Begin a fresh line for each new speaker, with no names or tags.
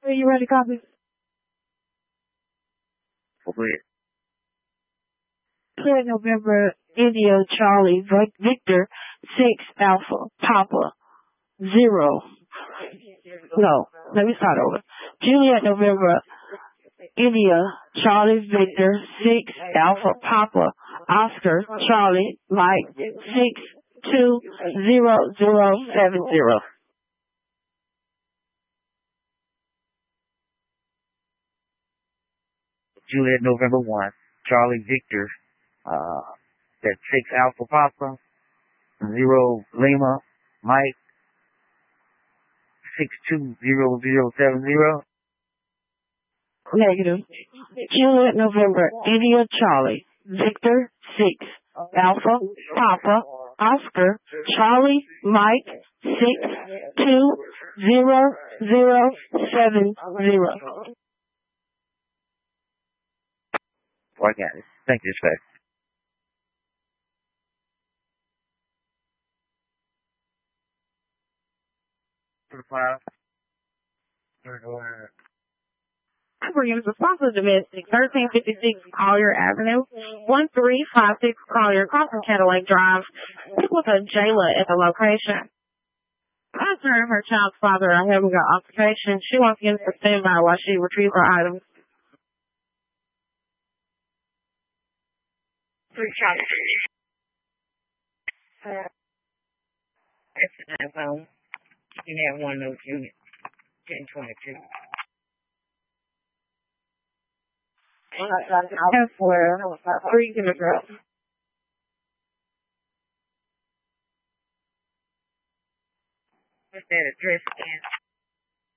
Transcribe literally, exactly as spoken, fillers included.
Are you ready to copy?
Wait.
Juliet November India Charlie Victor six Alpha Papa zero. No, let me start over. Juliet November India Charlie Victor six Alpha Papa Oscar Charlie Mike six two zero zero seven zero.
Juliet November one Charlie Victor uh that's six Alpha Papa zero Lima Mike six two zero zero seven zero.
Negative. Juliet November India Charlie Victor six Alpha Papa Oscar Charlie Mike six two zero zero seven zero.
Oh, I got it. Thank you, Dispatch. For the file.
Williams, responsible domestic, thirteen fifty-six Collier Avenue, one three five six Collier, across from Cadillac Drive. This was a Jayla at the location. Concerning her child's father are having an altercation. She wants him to stand by while she retrieves her items. Three shots. Uh, that's an iPhone. You can have one of those units. ten twenty-two. That's where three in the drop. What's that address again?